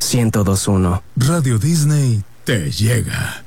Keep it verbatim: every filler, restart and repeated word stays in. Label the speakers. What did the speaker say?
Speaker 1: ciento dos punto uno.
Speaker 2: Radio Disney te llega.